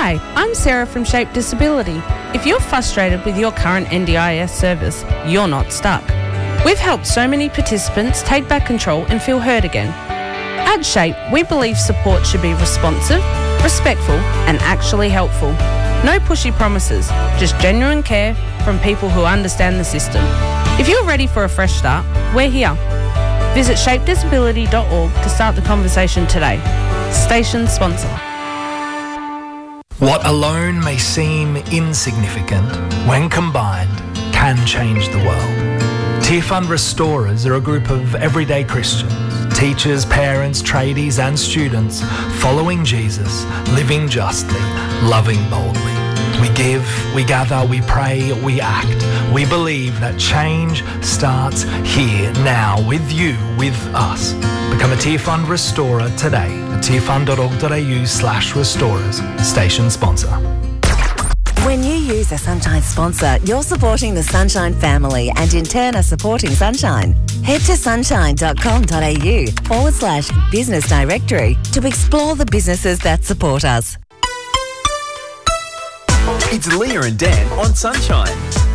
Hi, I'm Sarah from Shape Disability. If you're frustrated with your current NDIS service, you're not stuck. We've helped so many participants take back control and feel heard again. At Shape, we believe support should be responsive, respectful and actually helpful. No pushy promises, just genuine care from people who understand the system. If you're ready for a fresh start, we're here. Visit shapedisability.org to start the conversation today. Station sponsor. What alone may seem insignificant, when combined, can change the world. Tear Fund Restorers are a group of everyday Christians, teachers, parents, tradies and students following Jesus, living justly, loving boldly. We give, we gather, we pray, we act. We believe that change starts here, now, with you, with us. Become a Tear Fund Restorer today at tearfund.org.au/restorers. Station sponsor. When you use a Sunshine sponsor, you're supporting the Sunshine family and in turn are supporting Sunshine. Head to sunshine.com.au/business directory to explore the businesses that support us. It's Leah and Dan on Sunshine.